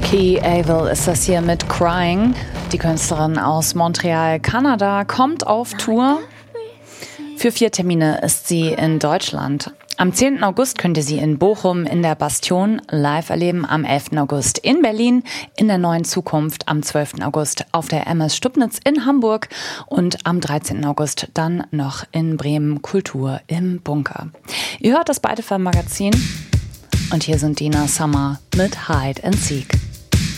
Key Avil ist das hier mit Crying. Die Künstlerin aus Montreal, Kanada, kommt auf Tour. Für 4 Termine ist sie in Deutschland. Am 10. August könnt ihr sie in Bochum in der Bastion live erleben, am 11. August in Berlin in der Neuen Zukunft, am 12. August auf der MS Stubnitz in Hamburg und am 13. August dann noch in Bremen Kultur im Bunker. Ihr hört das Beide-Magazin und hier sind Dina Summer mit Hide and Seek.